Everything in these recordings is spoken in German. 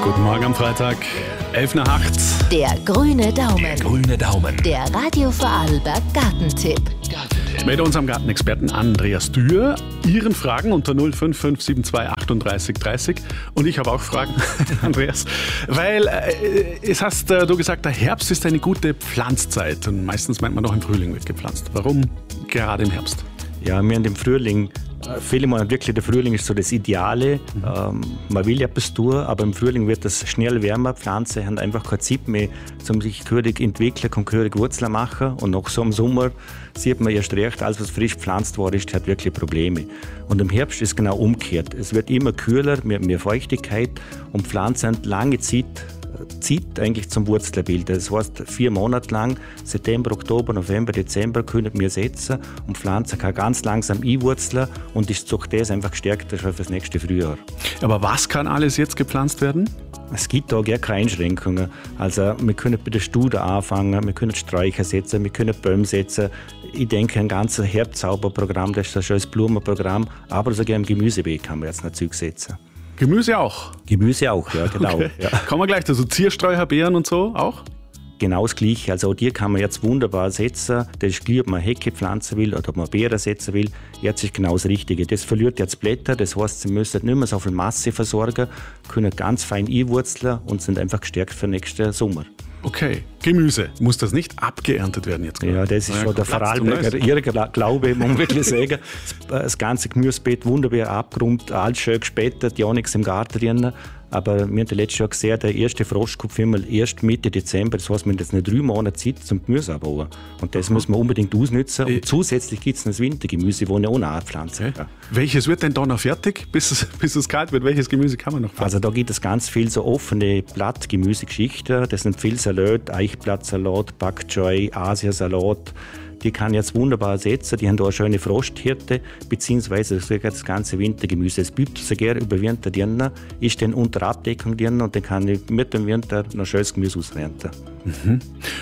Guten Morgen am Freitag, 11 nach 8. Der grüne Daumen. Der grüne Daumen. Der Radio Vorarlberg Gartentipp. Mit unserem Gartenexperten Andreas Dürr. Ihren Fragen unter 05572 38 30. Und ich habe auch Fragen, Andreas. Weil es hast du gesagt, der Herbst ist eine gute Pflanzzeit. Und meistens meint man doch, im Frühling wird gepflanzt. Warum gerade im Herbst? Ja, wir haben im Frühling, viele meinen wirklich, der Frühling ist so das Ideale. Man will etwas tun, aber im Frühling wird es schnell wärmer. Pflanzen haben einfach keine Zeit mehr, um sich gehörig entwickeln, kann gehörig Wurzeln machen. Und nach so einem Sommer sieht man erst recht, alles was frisch gepflanzt worden ist, hat wirklich Probleme. Und im Herbst ist es genau umgekehrt. Es wird immer kühler, mehr Feuchtigkeit und Pflanzen haben lange Zeit eigentlich zum Wurzelbilden. Das heißt, 4 Monate lang, September, Oktober, November, Dezember, können wir setzen und Pflanzen kann ganz langsam einwurzeln und ist durch das einfach gestärkt schon für das nächste Frühjahr. Aber was kann alles jetzt gepflanzt werden? Es gibt da gar keine Einschränkungen. Also wir können bei der Studie anfangen, wir können Sträucher setzen, wir können Bäume setzen. Ich denke, ein ganzes Herbstzauberprogramm, das ist ein schönes Blumenprogramm, aber sogar im Gemüsebeet kann man jetzt noch Zeug setzen. Gemüse auch? Gemüse auch, ja, genau. Okay. Ja. Kommen wir gleich dazu. Ziersträucher, Beeren und so auch? Genau das Gleiche. Also auch die kann man jetzt wunderbar setzen. Das ist gleich, ob man Hecke pflanzen will oder ob man Beeren setzen will. Jetzt ist genau das Richtige. Das verliert jetzt Blätter, das heißt, sie müssen nicht mehr so viel Masse versorgen, können ganz fein einwurzeln und sind einfach gestärkt für nächsten Sommer. Okay. Gemüse. Muss das nicht abgeerntet werden jetzt? Ja, das ist schon der Vorarlberger irrer Glaube, muss man wirklich sagen. Das ganze Gemüsebeet wunderbar abgeräumt, alles schön gespätet, ja nichts im Garten drin. Aber wir haben letztes Jahr gesehen, der erste Frost kommt erst Mitte Dezember. Das heißt, wir haben jetzt nicht 3 Monate Zeit zum Gemüse anbauen. Und das müssen wir unbedingt ausnutzen. Und zusätzlich gibt es das Wintergemüse, das wir auch nachpflanzen. Okay. Welches wird denn da noch fertig, bis es kalt wird? Welches Gemüse kann man noch pflanzen? Also da gibt es ganz viel so offene Blattgemüsegeschichten. Das sind viel Salat, Eichblattsalat, Bok Choy, Asiasalat. Die kann jetzt wunderbar ersetzen. Die haben da eine schöne Frosthirte, beziehungsweise das ganze Wintergemüse. Es bleibt sogar über Winter drin, ist dann unter Abdeckung drin und dann kann ich mit dem Winter noch schönes Gemüse ausernten. Mhm.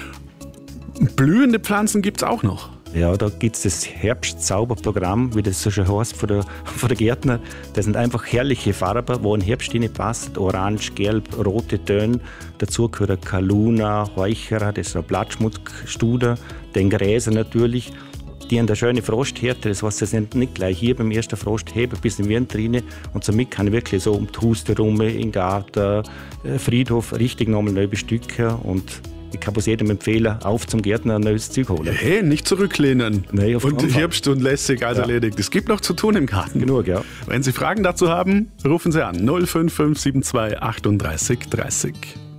Blühende Pflanzen gibt es auch noch? Ja, da gibt es das Herbstzauberprogramm, wie das so schön heißt von der Gärtner. Das sind einfach herrliche Farben, die in den Herbst passen. Orange, Gelb, rote Töne. Dazu gehören Kaluna, Heucherer, das ist eine Blattschmutzstudie, den Gräser natürlich. Die haben eine schöne Frosthärte, das heißt, sie sind nicht gleich hier beim ersten Frost heben bis in den Winter rein. Und somit kann ich wirklich so um die Haus herum, im Garten, Friedhof richtig nochmal neu bestücken. Und ich kann es jedem empfehlen, auf zum Gärtner ein neues Zeug holen. Hey, nicht zurücklehnen. Nein, auf und Herbst und lässig, alles erledigt. Es gibt noch zu tun im Garten. Genug, ja. Wenn Sie Fragen dazu haben, rufen Sie an 05572 38 30.